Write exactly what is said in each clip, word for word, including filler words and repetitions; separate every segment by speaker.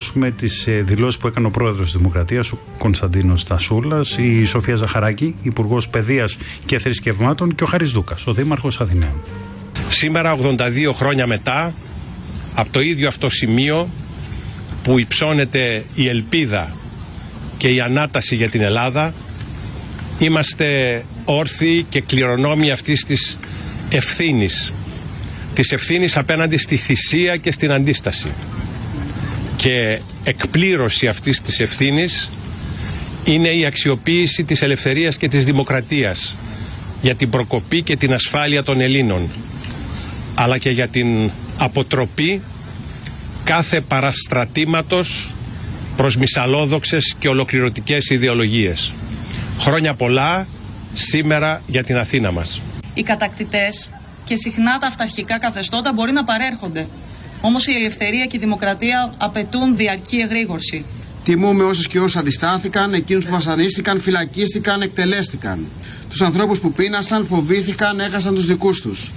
Speaker 1: ακούσουμε τις δηλώσεις που έκανε ο πρόεδρος της Δημοκρατίας, ο Κωνσταντίνος Τασούλας, η Σοφία Ζαχαράκη, υπουργός Παιδείας και Θρησκευμάτων, και ο Χάρης Δούκας, ο δήμαρχος Αθηναίων.
Speaker 2: Σήμερα, ογδόντα δύο χρόνια μετά, από το ίδιο αυτό σημείο που υψώνεται η ελπίδα και η ανάταση για την Ελλάδα, είμαστε όρθιοι και κληρονόμοι αυτής της ευθύνης. Της ευθύνης απέναντι στη θυσία και στην αντίσταση. Και εκπλήρωση αυτής της ευθύνης είναι η αξιοποίηση της ελευθερίας και της δημοκρατίας για την προκοπή και την ασφάλεια των Ελλήνων, αλλά και για την αποτροπή κάθε παραστρατήματος προς μυσαλλόδοξες και ολοκληρωτικές ιδεολογίες. Χρόνια πολλά σήμερα για την Αθήνα μας.
Speaker 3: Οι κατακτητές και συχνά τα αυταρχικά καθεστώτα μπορεί να παρέρχονται. Όμως η ελευθερία και η δημοκρατία απαιτούν διαρκή εγρήγορση.
Speaker 4: Τιμούμε όσους και όσους αντιστάθηκαν, εκείνους που βασανίστηκαν, φυλακίστηκαν, εκτελέστηκαν. Τους ανθρώπους που πείνασαν, φοβήθηκαν, έχασαν τους δικούς τους.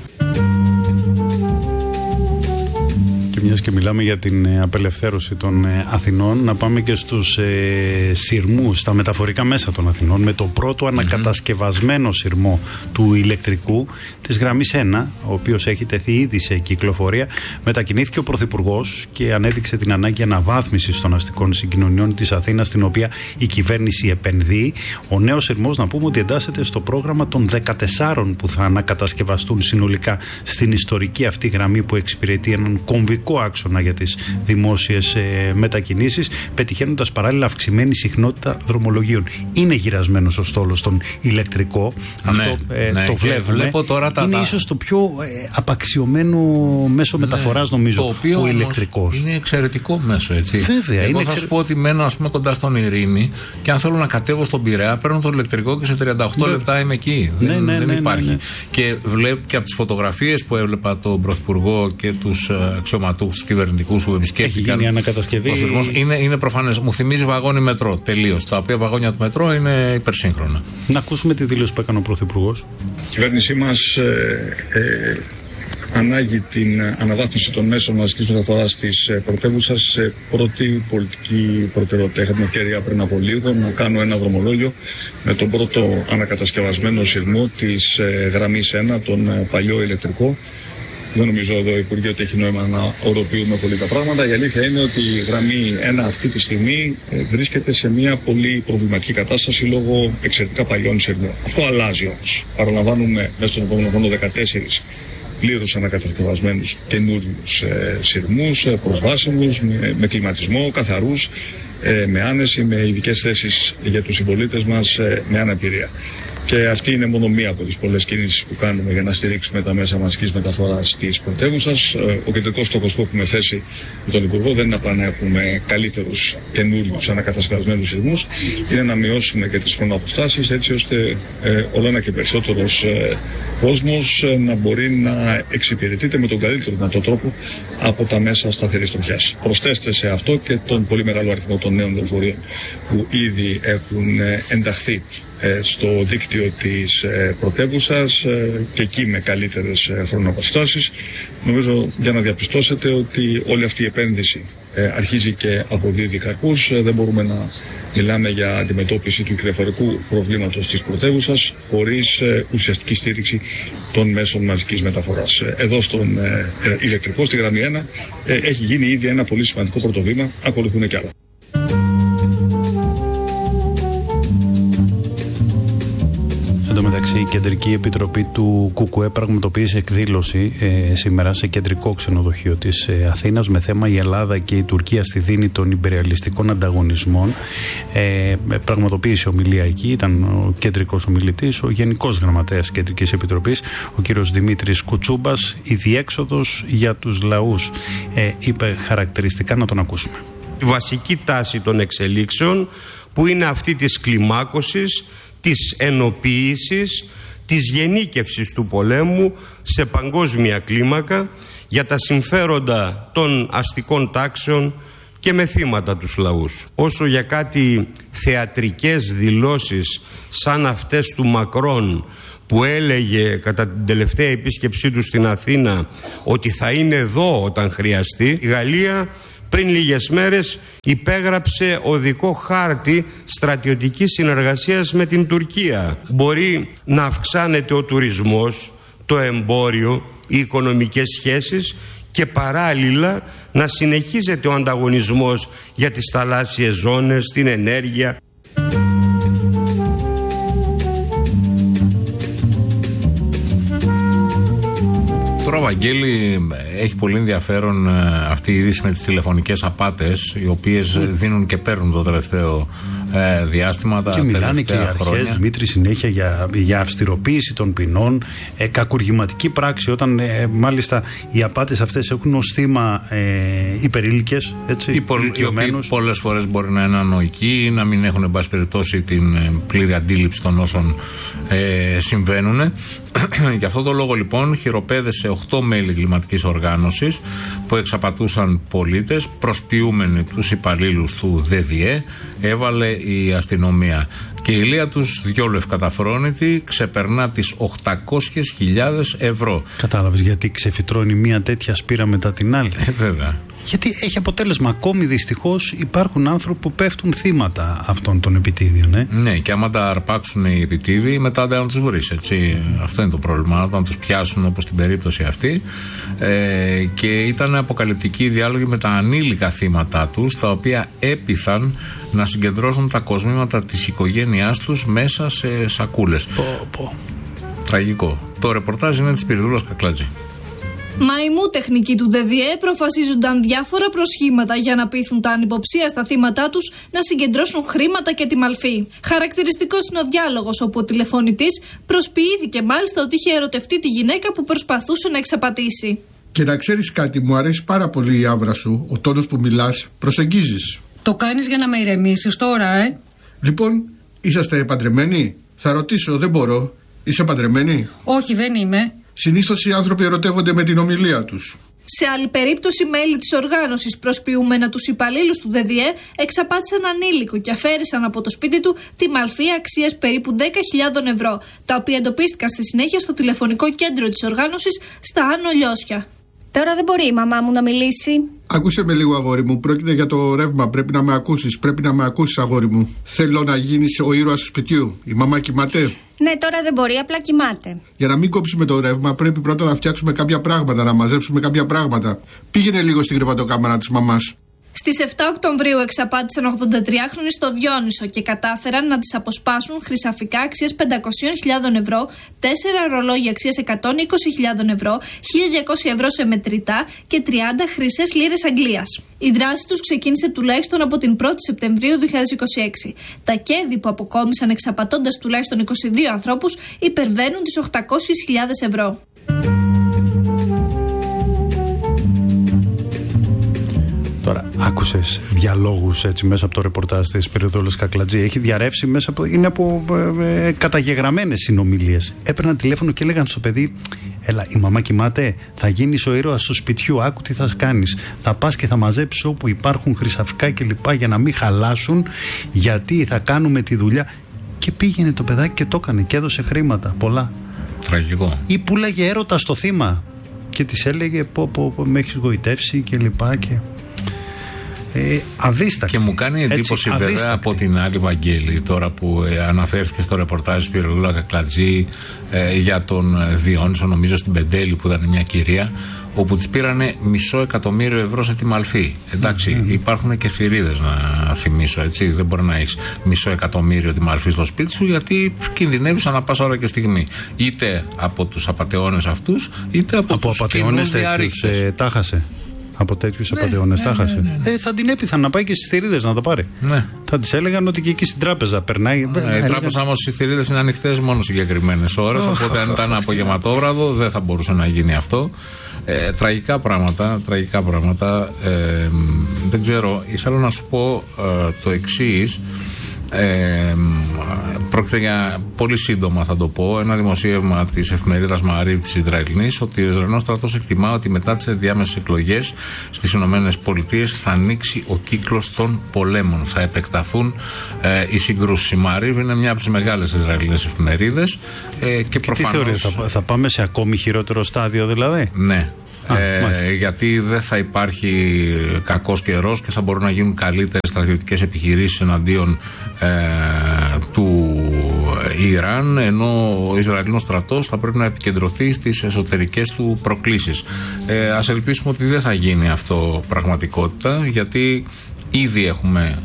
Speaker 1: Μιας και μιλάμε για την απελευθέρωση των Αθηνών, να πάμε και στους ε, σειρμούς, στα μεταφορικά μέσα των Αθηνών, με το πρώτο mm-hmm. ανακατασκευασμένο σειρμό του ηλεκτρικού της γραμμής ένα, ο οποίος έχει τεθεί ήδη σε κυκλοφορία. Μετακινήθηκε ο Πρωθυπουργός και ανέδειξε την ανάγκη αναβάθμισης των αστικών συγκοινωνιών της Αθήνας, στην οποία η κυβέρνηση επενδύει. Ο νέος σειρμός, να πούμε ότι εντάσσεται στο πρόγραμμα των δεκατεσσάρων που θα ανακατασκευαστούν συνολικά στην ιστορική αυτή γραμμή, που εξυπηρετεί έναν κομβικό άξονα για τις δημόσιες ε, μετακινήσεις, πετυχαίνοντας παράλληλα αυξημένη συχνότητα δρομολογίων. Είναι γυρασμένος ο στόλος στον ηλεκτρικό. Ναι, αυτό ε, ναι, το βλέπουμε.
Speaker 5: Τώρα τα,
Speaker 1: είναι
Speaker 5: τα...
Speaker 1: ίσως το πιο ε, απαξιωμένο μέσο ναι, μεταφοράς, νομίζω, το οποίο ο ηλεκτρικός.
Speaker 5: Είναι εξαιρετικό μέσο, έτσι.
Speaker 1: Βέβαια.
Speaker 5: Εγώ
Speaker 1: είναι
Speaker 5: θα
Speaker 1: εξαιρε...
Speaker 5: σου πω ότι μένω, ας πούμε, κοντά στον Ειρήνη, και αν θέλω να κατέβω στον Πειραιά, παίρνω το ηλεκτρικό και σε τριάντα οκτώ ναι. λεπτά είμαι εκεί.
Speaker 1: Ναι,
Speaker 5: δεν
Speaker 1: ναι,
Speaker 5: δεν
Speaker 1: ναι,
Speaker 5: υπάρχει.
Speaker 1: Ναι, ναι.
Speaker 5: Και βλέπω και από τις φωτογραφίες που έβλεπα τον Πρωθυπουργό και τους αξιωματούχους κυβερνητικούς που επισκέφτηκαν.
Speaker 1: Έχει γίνει ανακατασκευή.
Speaker 5: Είναι, είναι προφανές. Μου θυμίζει βαγόνι μετρό. Τελείως. Τα οποία βαγόνια του μετρό είναι υπερσύγχρονα.
Speaker 1: Να ακούσουμε τη δήλωση που έκανε ο Πρωθυπουργός.
Speaker 6: Η κυβέρνησή μας ε, ε, ανάγει την αναβάθμιση των μέσων μαζικής μεταφοράς της πρωτεύουσας σε πρώτη πολιτική προτεραιότητα. Είχα την ευκαιρία πριν από λίγο να κάνω ένα δρομολόγιο με τον πρώτο ανακατασκευασμένο σειρμό της ε, γραμμής ένα, τον παλιό ηλεκτρικό. Δεν νομίζω εδώ, Υπουργέ, ότι έχει νόημα να οροποιούμε πολύ τα πράγματα. Η αλήθεια είναι ότι η γραμμή ένα αυτή τη στιγμή βρίσκεται σε μια πολύ προβληματική κατάσταση λόγω εξαιρετικά παλιών σειρμών. Αυτό αλλάζει όμως. Παραλαμβάνουμε μέσα στον επόμενο χρόνο δεκατέσσερις πλήρως ανακατασκευασμένους καινούριους ε, σειρμούς, ε, προσβάσιμους, με, με κλιματισμό, καθαρούς, ε, με άνεση, με ειδικές θέσεις για τους συμπολίτες μας, ε, με αναπηρία. Και αυτή είναι μόνο μία από τις πολλές κινήσεις που κάνουμε για να στηρίξουμε τα μέσα μαζικής μεταφοράς της πρωτεύουσας. Ο κεντρικός στόχος που έχουμε θέσει με τον Υπουργό δεν είναι απλά να έχουμε καλύτερους καινούριους ανακατασκευασμένους σειρμούς, είναι να μειώσουμε και τις χρονοαποστάσεις, έτσι ώστε ε, όλο ένα και περισσότερος ε, κόσμος ε, να μπορεί να εξυπηρετείται με τον καλύτερο δυνατό τρόπο από τα μέσα σταθερής τροχιάς. Προσθέστε σε αυτό και τον πολύ μεγάλο αριθμό των νέων λεωφορείων που ήδη έχουν ε, ενταχθεί στο δίκτυο της πρωτεύουσας και εκεί με καλύτερες χρονοαποστάσεις. Νομίζω για να διαπιστώσετε ότι όλη αυτή η επένδυση αρχίζει και αποδίδει καρπούς. Δεν μπορούμε να μιλάμε για αντιμετώπιση του κυκλοφορικού προβλήματος της πρωτεύουσας χωρίς ουσιαστική στήριξη των μέσων μαζικής μεταφοράς. Εδώ στον ηλεκτρικό, στη γραμμή ένα, έχει γίνει ήδη ένα πολύ σημαντικό πρωτοβήμα, ακολουθούν και άλλα.
Speaker 1: Εν τω μεταξύ, η Κεντρική Επιτροπή του ΚΚΕ πραγματοποίησε εκδήλωση ε, σήμερα σε κεντρικό ξενοδοχείο της ε, Αθήνας με θέμα «Η Ελλάδα και η Τουρκία στη δίνη των υπεριαλιστικών ανταγωνισμών». Ε, πραγματοποίησε ομιλία εκεί, ήταν ο κεντρικός ομιλητής, ο Γενικός Γραμματέας Κεντρικής Επιτροπής, ο κύριος Δημήτρης Κουτσούμπας. «Η διέξοδος για τους λαούς», ε, είπε χαρακτηριστικά, να τον ακούσουμε.
Speaker 7: Η βασική τάση των εξελίξεων, που είναι αυτή της κλιμάκωσης, της ενοποίησης, της γενίκευσης του πολέμου σε παγκόσμια κλίμακα για τα συμφέροντα των αστικών τάξεων και με θύματα τους λαούς. Όσο για κάτι θεατρικές δηλώσεις σαν αυτές του Μακρόν, που έλεγε κατά την τελευταία επίσκεψή του στην Αθήνα ότι θα είναι εδώ όταν χρειαστεί, η Γαλλία πριν λίγες μέρες υπέγραψε οδικό χάρτη στρατιωτικής συνεργασίας με την Τουρκία. Μπορεί να αυξάνεται ο τουρισμός, το εμπόριο, οι οικονομικές σχέσεις και παράλληλα να συνεχίζεται ο ανταγωνισμός για τις θαλάσσιες ζώνες, την ενέργεια.
Speaker 5: Τώρα, Βαγγέλη, έχει πολύ ενδιαφέρον αυτή η είδηση με τις τηλεφωνικές απάτες, οι οποίες mm. δίνουν και παίρνουν το τελευταίο ε, διάστημα. Τα
Speaker 1: και μιλάνε και οι
Speaker 5: χρόνια.
Speaker 1: αρχές, Δημήτρη, συνέχεια για, για αυστηροποίηση των ποινών, ε, κακουργηματική πράξη, όταν ε, μάλιστα οι απάτες αυτές έχουν ως θύμα ε, υπερήλικες, έτσι,
Speaker 5: οι, πολλ, οι οποίοι πολλές φορές μπορεί να είναι ανοικοί ή να μην έχουν, εν πάση περιπτώσει, την ε, πλήρη αντίληψη των όσων ε, συμβαίνουν. Γι' αυτό το λόγο, λοιπόν, χειροπέδεσε οκτώ μέλη εγκληματικής οργάνωσης που εξαπατούσαν πολίτες, προσποιούμενοι τους υπαλλήλους του ΔΔΕ, έβαλε η αστυνομία. Και η ηλία τους, διόλου ευκαταφρόνητη, ξεπερνά τις οκτακόσιες χιλιάδες ευρώ.
Speaker 1: Κατάλαβες γιατί ξεφυτρώνει μία τέτοια σπήρα μετά την άλλη?
Speaker 5: Ε, βέβαια.
Speaker 1: Γιατί έχει αποτέλεσμα. Ακόμη δυστυχώς υπάρχουν άνθρωποι που πέφτουν θύματα αυτών των επιτίδιων. Ε?
Speaker 5: Ναι, και άμα τα αρπάξουν οι επιτίδιοι, μετά δεν θα τους βρεις, έτσι. Αυτό είναι το πρόβλημα. Όταν τους πιάσουν, όπως στην περίπτωση αυτή. Ε, και ήταν αποκαλυπτική η διάλογη με τα ανήλικα θύματα τους, τα οποία έπειθαν να συγκεντρώσουν τα κοσμήματα της οικογένειάς τους μέσα σε σακούλες.
Speaker 1: Πω, πω.
Speaker 5: Τραγικό. Το ρεπορτάζ είναι της Σπυριδούλας Κακλάτζη.
Speaker 8: Μαϊμού τεχνική του ΔΔΕ προφασίζονταν διάφορα προσχήματα για να πείθουν τα ανυποψία στα θύματα τους να συγκεντρώσουν χρήματα και τη μαλφή. Χαρακτηριστικός είναι ο διάλογος, όπου ο τηλεφωνητής προσποιήθηκε μάλιστα ότι είχε ερωτευτεί τη γυναίκα που προσπαθούσε να εξαπατήσει.
Speaker 9: Και να ξέρεις κάτι, μου αρέσει πάρα πολύ η άβρα σου, ο τόνος που μιλάς, προσεγγίζεις.
Speaker 3: Το κάνεις για να με ηρεμήσεις τώρα, ε?
Speaker 9: Λοιπόν, είσαστε παντρεμένοι? Θα ρωτήσω, δεν μπορώ. Είσαι παντρεμένη?
Speaker 3: Όχι, δεν είμαι.
Speaker 9: Συνήθως οι άνθρωποι ερωτεύονται με την ομιλία τους.
Speaker 8: Σε άλλη περίπτωση, μέλη της οργάνωσης προσποιούμενα τους υπαλλήλους του ΔΔΕ εξαπάτησαν ανήλικο και αφαίρεσαν από το σπίτι του τη μαλφή αξίας περίπου δέκα χιλιάδες ευρώ, τα οποία εντοπίστηκαν στη συνέχεια στο τηλεφωνικό κέντρο της οργάνωσης στα Άνω Λιώσια.
Speaker 10: Τώρα δεν μπορεί η μαμά μου να μιλήσει.
Speaker 9: Άκουσε με λίγο, αγόρι μου. Πρόκειται για το ρεύμα. Πρέπει να με ακούσεις. Πρέπει να με ακούσεις, αγόρι μου. Θέλω να γίνεις ο ήρωας του σπιτιού. Η μαμά κοιμάται?
Speaker 10: Ναι, τώρα δεν μπορεί, απλά κοιμάται.
Speaker 9: Για να μην κόψουμε το ρεύμα, πρέπει πρώτα να φτιάξουμε κάποια πράγματα, να μαζέψουμε κάποια πράγματα. Πήγαινε λίγο στην κρεβατοκάμαρα της μαμάς.
Speaker 8: Στις επτά Οκτωβρίου εξαπάτησαν ογδοντατριάχρονοι στο Διόνυσο και κατάφεραν να τις αποσπάσουν χρυσαφικά αξίας πεντακόσιες χιλιάδες ευρώ, τέσσερα ρολόγια αξίας εκατόν είκοσι χιλιάδες ευρώ, χίλια διακόσια ευρώ σε μετρητά και τριάντα χρυσές λίρες Αγγλίας. Η δράση τους ξεκίνησε τουλάχιστον από την πρώτη Σεπτεμβρίου δύο χιλιάδες είκοσι έξι. Τα κέρδη που αποκόμισαν εξαπατώντας τουλάχιστον είκοσι δύο ανθρώπους υπερβαίνουν τις οκτακόσιες χιλιάδες ευρώ.
Speaker 1: Τώρα, άκουσες διαλόγους έτσι μέσα από το ρεπορτάζ της Σπυριδούλας Κακλατζή. Έχει διαρρεύσει μέσα από. Είναι από ε, ε, καταγεγραμμένες συνομιλίες. Έπαιρναν τηλέφωνο και έλεγαν στο παιδί: έλα, η μαμά κοιμάται. Θα γίνεις ο ήρωας του σπιτιού. Άκου τι θα κάνεις. Θα πας και θα μαζέψεις όπου υπάρχουν χρυσαφικά κλπ. Για να μην χαλάσουν. Γιατί θα κάνουμε τη δουλειά. Και πήγαινε το παιδάκι και το έκανε και έδωσε χρήματα. Πολλά.
Speaker 5: Τραγικό.
Speaker 1: Ή πουλάγε έρωτα στο θύμα. Και της έλεγε: πω, πω, πω με έχεις γοητεύσει κλπ. Και. Ε, αδίστακτη.
Speaker 5: Και μου κάνει εντύπωση, έτσι, βέβαια, από την άλλη, Βαγγέλη, τώρα που ε, αναφέρθηκε στο ρεπορτάζ Σπυριδούλα Κακλατζή ε, για τον Διόνυσο, νομίζω στην Πεντέλη, που ήταν μια κυρία, όπου της πήρανε μισό εκατομμύριο ευρώ σε τη μαλφή. Εντάξει, mm-hmm. υπάρχουν και θηρίδες, να θυμίσω, έτσι. Δεν μπορεί να έχεις μισό εκατομμύριο τη μαλφή στο σπίτι σου, γιατί κινδυνεύεις ανά πάσα ώρα και στιγμή. Είτε από τους απατεώνες αυτούς, είτε από, από τους κοινούς διαρρήκτες.
Speaker 1: Ε, τα χάσε. Από τέτοιους ναι, απατεώνες ναι, τα χάσε. Ναι, ναι, ναι. Ε, θα την έπιθαν να πάει και στις θηρίδες να το πάρει. Ναι. Θα της έλεγαν ότι και εκεί στην τράπεζα περνάει.
Speaker 5: Ναι, ναι, η τράπεζα όμως, οι θηρίδες είναι ανοιχτές μόνο συγκεκριμένες ώρες. Oh, οπότε αν ήταν απογευματόβραδο δεν θα μπορούσε να γίνει αυτό. Ε, τραγικά πράγματα. Τραγικά πράγματα. Ε, δεν ξέρω. Ήθελα να σου πω ε, το εξής. Ε, πρόκειται για, πολύ σύντομα θα το πω, ένα δημοσίευμα της εφημερίδας Μαρίβ της Ισραηλινής, ότι ο Ισραηλινός στρατός εκτιμά ότι μετά τις ενδιάμεσες εκλογές στις Ηνωμένες Πολιτείες θα ανοίξει ο κύκλος των πολέμων, θα επεκταθούν ε, οι συγκρούσεις. Η Μαρίβ είναι μια από τις μεγάλες Ισραηλινές εφημερίδες ε, και, και προφανώς.
Speaker 1: Τι θεωρείς, θα, θα πάμε σε ακόμη χειρότερο στάδιο δηλαδή?
Speaker 5: Ναι. Α, ε, γιατί δεν θα υπάρχει κακός καιρός και θα μπορούν να γίνουν καλύτερες στρατιωτικές επιχειρήσεις εναντίον ε, του Ιράν, ενώ ο Ισραηλινός στρατός θα πρέπει να επικεντρωθεί στις εσωτερικές του προκλήσεις. Ε, ας ελπίσουμε ότι δεν θα γίνει αυτό πραγματικότητα, γιατί ήδη έχουμε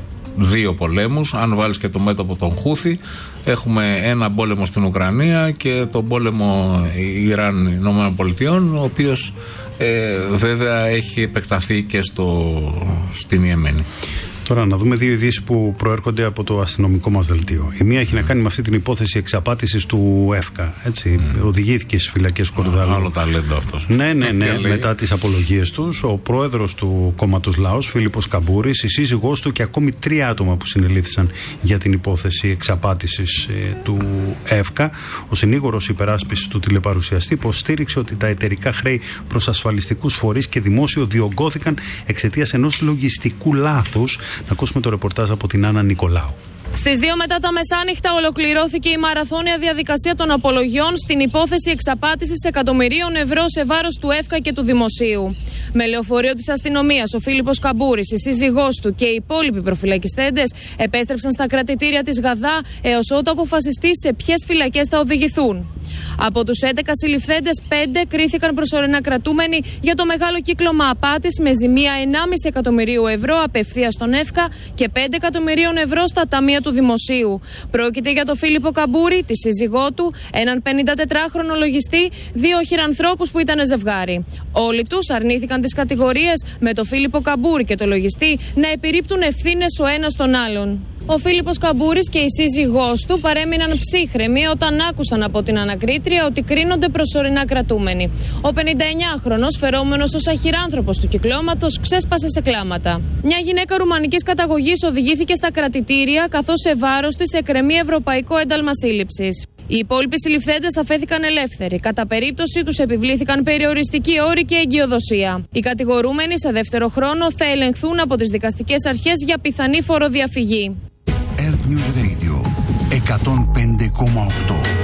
Speaker 5: δύο πολέμους. Αν βάλεις και το μέτωπο των Χούθη, έχουμε ένα πόλεμο στην Ουκρανία και τον πόλεμο Ιράν-Ηνωμένων Πολιτειών, ο οποίος ε, βέβαια έχει επεκταθεί και στο, στην Ιεμένη.
Speaker 1: Τώρα να δούμε δύο ειδήσεις που προέρχονται από το αστυνομικό μας δελτίο. Η μία έχει να κάνει με αυτή την υπόθεση εξαπάτησης του ΕΦΚΑ. Έτσι. Mm. Οδηγήθηκε στις φυλακές Κορδάλου.
Speaker 5: Άλλο ταλέντο αυτός.
Speaker 1: Ναι, ναι, ναι. Μετά τις απολογίες τους, ο πρόεδρος του κόμματος Λαός, Φίλιππος Καμπούρης, η σύζυγός του και ακόμη τρία άτομα που συνελήφθησαν για την υπόθεση εξαπάτησης ε, του ΕΦΚΑ. Ο συνήγορος υπεράσπισης του τηλεπαρουσιαστή υποστήριξε ότι τα εταιρικά χρέη προς ασφαλιστικούς φορείς και δημόσιο διωγγώθηκαν εξαιτίας ενός λογιστικού λάθους. Να ακούσουμε το ρεπορτάζ από την Άννα Νικολάου.
Speaker 11: Στις δύο μετά τα μεσάνυχτα ολοκληρώθηκε η μαραθώνια διαδικασία των απολογιών στην υπόθεση εξαπάτησης εκατομμυρίων ευρώ σε βάρος του ΕΦΚΑ και του Δημοσίου. Με λεωφορείο της αστυνομίας, ο Φίλιππος Καμπούρης, η σύζυγός του και οι υπόλοιποι προφυλακιστέντες επέστρεψαν στα κρατητήρια της Γαδά έως ότου αποφασιστεί σε ποιες φυλακές θα οδηγηθούν. Από τους έντεκα συλληφθέντες, πέντε κρίθηκαν προσωρινά κρατούμενοι για το μεγάλο κύκλωμα απάτης με ζημία ενάμιση εκατομμυρίου ευρώ απευθείας στον ΕΦΚΑ και πέντε εκατομμυρίων ευρώ στα ταμεία του Δημοσίου. Πρόκειται για τον Φίλιππο Καμπούρη, τη σύζυγό του, έναν πενηντατετράχρονο λογιστή, δύο χειρανθρώπους που ήταν ζευγάρι. Όλοι τους αρνήθηκαν τις κατηγορίες με τον Φίλιππο Καμπούρη και τον λογιστή να επιρρύπτουν ευθύνες ο ένας τον άλλον. Ο Φίλιππος Καμπούρης και η σύζυγός του παρέμειναν ψύχρεμοι όταν άκουσαν από την ανακρίτρια ότι κρίνονται προσωρινά κρατούμενοι. Ο πενηνταεννιάχρονος, φερόμενος ως αχυράνθρωπος του κυκλώματος, ξέσπασε σε κλάματα. Μια γυναίκα ρουμανικής καταγωγής οδηγήθηκε στα κρατητήρια, καθώς σε βάρος της εκκρεμεί ευρωπαϊκό ένταλμα σύλληψης. Οι υπόλοιποι συλληφθέντες αφέθηκαν ελεύθεροι. Κατά περίπτωση τους επιβλήθηκαν περιοριστικοί όροι και εγκυοδοσία. Οι κατηγορούμενοι σε δεύτερο χρόνο θα ελεγχθούν από τις δικαστικές αρχές για πιθανή φοροδιαφυγή.
Speaker 12: Earth News Radio εκατόν πέντε κόμμα οκτώ.